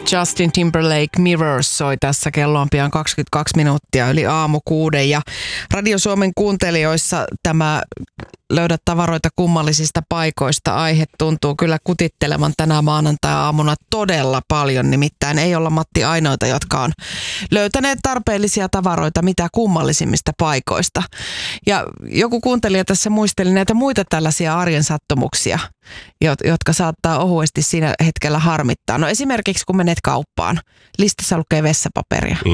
Justin Timberlake Mirrors soi tässä. Kello on pian 22 minuuttia yli aamu 6. Ja Radio Suomen kuuntelijoissa tämä löydä tavaroita kummallisista paikoista aihe tuntuu kyllä kutittelevan tänä maanantai-aamuna todella paljon. Nimittäin ei olla, Matti, ainoita, jotka on löytäneet tarpeellisia tavaroita mitä kummallisimmista paikoista. Ja joku kuuntelija tässä muisteli näitä muita tällaisia arjen sattumuksia, jotka saattaa ohuesti siinä hetkellä harmittaa. No esimerkiksi kun menet kauppaan, listassa lukee vessapaperia.